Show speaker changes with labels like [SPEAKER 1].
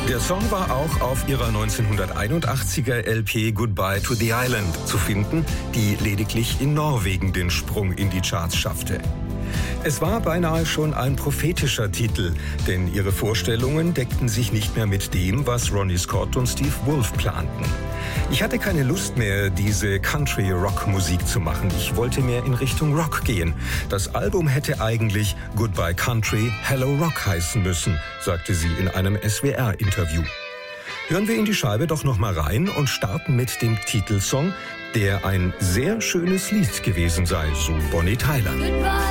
[SPEAKER 1] Der Song war auch auf ihrer 1981er LP Goodbye to the Island zu finden, die lediglich in Norwegen den Sprung in die Charts schaffte. Es war beinahe schon ein prophetischer Titel, denn ihre Vorstellungen deckten sich nicht mehr mit dem, was Ronnie Scott und Steve Wolf planten. Ich hatte keine Lust mehr, diese Country-Rock-Musik zu machen. Ich wollte mehr in Richtung Rock gehen. Das Album hätte eigentlich Goodbye Country, Hello Rock heißen müssen, sagte sie in einem SWR-Interview. Hören wir in die Scheibe doch noch mal rein und starten mit dem Titelsong, der ein sehr schönes Lied gewesen sei, so Bonnie Tyler.